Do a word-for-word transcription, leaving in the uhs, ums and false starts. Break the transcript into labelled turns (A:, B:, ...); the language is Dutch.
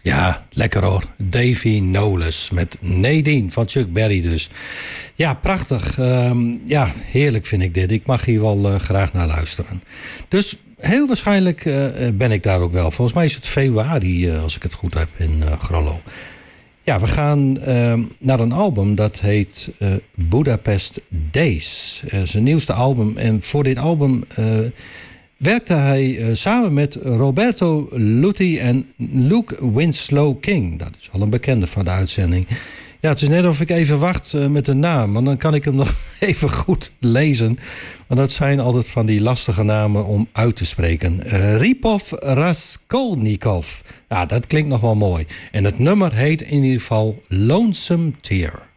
A: Ja, lekker hoor. Davy Knowles met Nadine van Chuck Berry dus. Ja, prachtig. Um, ja, heerlijk vind ik dit. Ik mag hier wel uh, graag naar luisteren. Dus heel waarschijnlijk uh, ben ik daar ook wel. Volgens mij is het februari, uh, als ik het goed heb, in uh, Grollo. Ja, we gaan uh, naar een album dat heet uh, Budapest Days. Uh, zijn nieuwste album. En voor dit album uh, werkte hij uh, samen met Roberto Luthi en Luke Winslow King. Dat is wel een bekende van de uitzending. Ja, het is net of ik even wacht uh, met de naam. Want dan kan ik hem nog even goed lezen. Want dat zijn altijd van die lastige namen om uit te spreken. Uh, Ripov Raskolnikov. Ja, dat klinkt nog wel mooi. En het nummer heet in ieder geval Lonesome Tear.